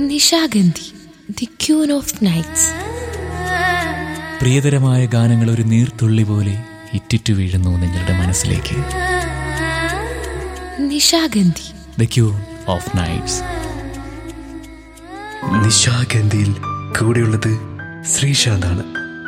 Nishagandhi, the queen of nights. പ്രിയതരമായ ഗാനങ്ങൾ ഒരു നീർത്തുള്ളി പോലെ ഇറ്റിറ്റു വീഴുന്നു നിങ്ങളുടെ മനസ്സിലേക്ക്. Nishagandhi, the queen of nights. നിശാഗന്ധിയിൽ കൂടെയുള്ളത് ശ്രീശാന്താണ്.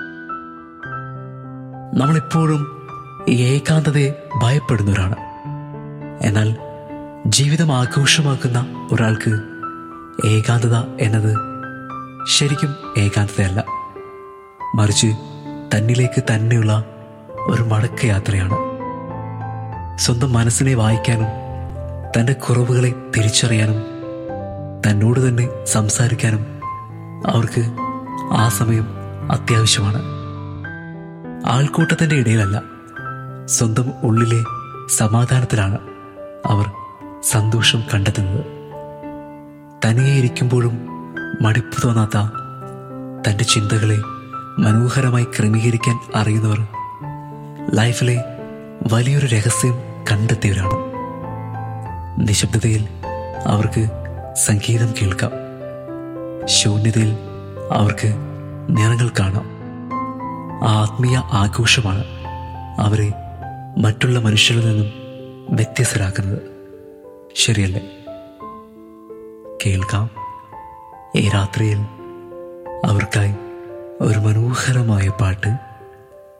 നമ്മളെപ്പോഴും ഈ ഏകാന്തതയെ ഭയപ്പെടുന്നവരാണ്. എന്നാൽ ജീവിതം ആഘോഷമാക്കുന്ന ഒരാൾക്ക് ഏകാന്തത എന്നത് ശരിക്കും ഏകാന്തതയല്ല, മറിച്ച് തന്നിലേക്ക് തന്നെയുള്ള ഒരു മടക്കയാത്രയാണ്. സ്വന്തം മനസ്സിനെ വായിക്കാനും തൻ്റെ കുറവുകളെ തിരിച്ചറിയാനും തന്നോട് തന്നെ സംസാരിക്കാനും അവർക്ക് ആ സമയം അത്യാവശ്യമാണ്. ആൾക്കൂട്ടത്തിൻ്റെ ഇടയിലല്ല, സ്വന്തം ഉള്ളിലെ സമാധാനത്തിലാണ് അവർ സന്തോഷം കണ്ടെത്തുന്നത്. തനിയെ ഇരിക്കുമ്പോഴും മടുപ്പ് തോന്നാത്ത തൻ്റെ ചിന്തകളെ മനോഹരമായി ക്രമീകരിക്കാൻ അറിയുന്നവർ ലൈഫിലെ വലിയൊരു രഹസ്യം കണ്ടെത്തിയവരാണ്. നിശബ്ദതയിൽ അവർക്ക് സംഗീതം കേൾക്കാം, ശൂന്യതയിൽ അവർക്ക് നിറങ്ങൾ കാണാം. ആ ആത്മീയ ആഘോഷമാണ് അവരെ മറ്റുള്ള മനുഷ്യരിൽ നിന്നും വ്യത്യസ്തരാക്കുന്നത്. ശരിയല്ലേ? കേൾക്കാം ഈ രാത്രിയിൽ അവർക്കായി ഒരു മനോഹരമായ പാട്ട്.